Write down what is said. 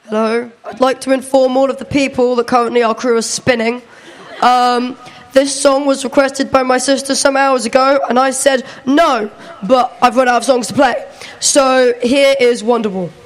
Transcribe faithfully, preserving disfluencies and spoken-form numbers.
Hello. I'd like to inform all of the people that currently our crew is spinning. Um, this song was requested by my sister some hours ago, and I said no, but I've run out of songs to play. So here is Wonderwall.